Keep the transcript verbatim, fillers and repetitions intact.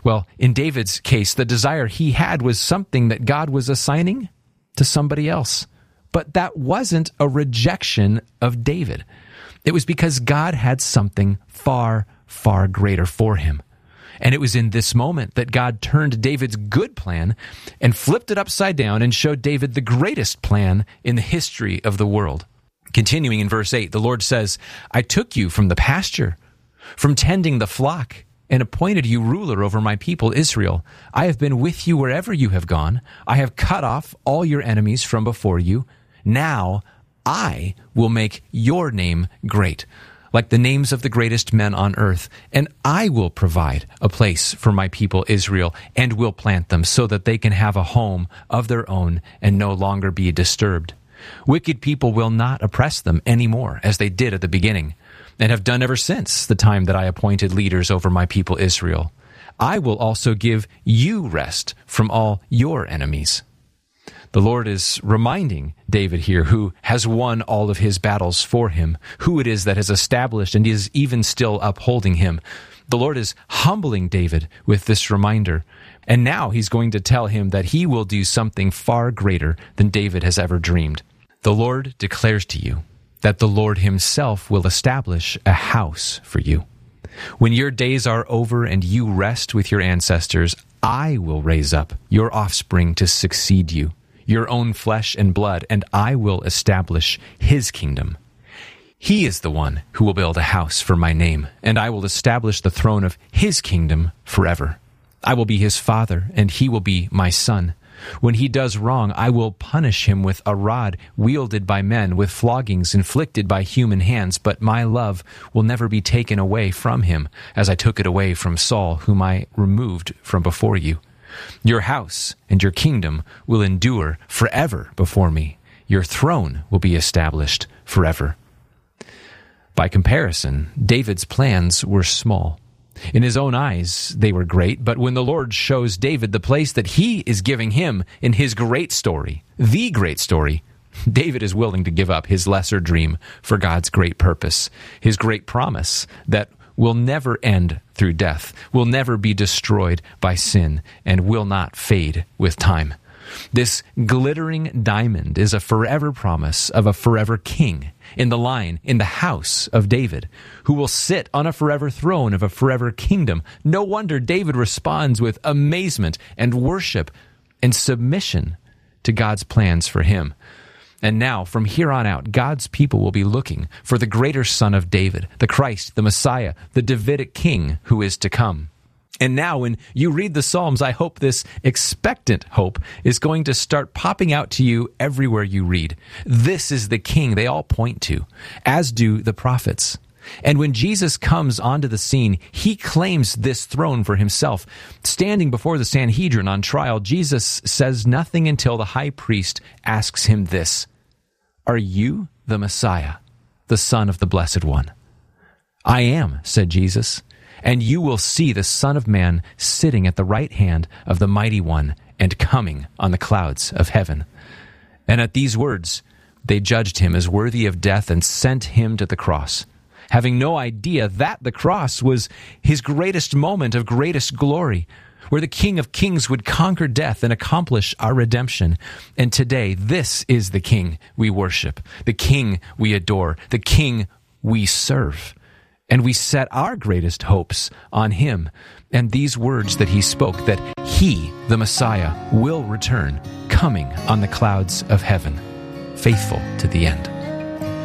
Well, in David's case, the desire he had was something that God was assigning to somebody else. But that wasn't a rejection of David. It was because God had something far, far greater for him. And it was in this moment that God turned David's good plan and flipped it upside down and showed David the greatest plan in the history of the world. Continuing in verse eight, the Lord says, I took you from the pasture, from tending the flock, and appointed you ruler over my people Israel. I have been with you wherever you have gone. I have cut off all your enemies from before you. Now I will make your name great, like the names of the greatest men on earth, and I will provide a place for my people Israel, and will plant them so that they can have a home of their own and no longer be disturbed. Wicked people will not oppress them anymore, as they did at the beginning, and have done ever since the time that I appointed leaders over my people Israel. I will also give you rest from all your enemies. The Lord is reminding David here, who has won all of his battles for him, who it is that has established and is even still upholding him. The Lord is humbling David with this reminder, and now he's going to tell him that he will do something far greater than David has ever dreamed. The Lord declares to you that the Lord himself will establish a house for you. When your days are over and you rest with your ancestors, I will raise up your offspring to succeed you, your own flesh and blood, and I will establish his kingdom. He is the one who will build a house for my name, and I will establish the throne of his kingdom forever. I will be his father, and he will be my son. When he does wrong, I will punish him with a rod wielded by men, with floggings inflicted by human hands, but my love will never be taken away from him, as I took it away from Saul, whom I removed from before you. Your house and your kingdom will endure forever before me. Your throne will be established forever. By comparison, David's plans were small. In his own eyes, they were great, but when the Lord shows David the place that he is giving him in his great story, the great story, David is willing to give up his lesser dream for God's great purpose, his great promise that will never end through death, will never be destroyed by sin, and will not fade with time. This glittering diamond is a forever promise of a forever king in the line, in the house of David, who will sit on a forever throne of a forever kingdom. No wonder David responds with amazement and worship and submission to God's plans for him. And now, from here on out, God's people will be looking for the greater Son of David, the Christ, the Messiah, the Davidic King who is to come. And now, when you read the Psalms, I hope this expectant hope is going to start popping out to you everywhere you read. This is the King they all point to, as do the prophets. And when Jesus comes onto the scene, he claims this throne for himself. Standing before the Sanhedrin on trial, Jesus says nothing until the high priest asks him this: "Are you the Messiah, the Son of the Blessed One?" "I am," said Jesus, "and you will see the Son of Man sitting at the right hand of the Mighty One and coming on the clouds of heaven." And at these words, they judged him as worthy of death and sent him to the cross, having no idea that the cross was his greatest moment of greatest glory, where the King of Kings would conquer death and accomplish our redemption. And today, this is the King we worship, the King we adore, the King we serve. And we set our greatest hopes on him and these words that he spoke, that he, the Messiah, will return, coming on the clouds of heaven, faithful to the end.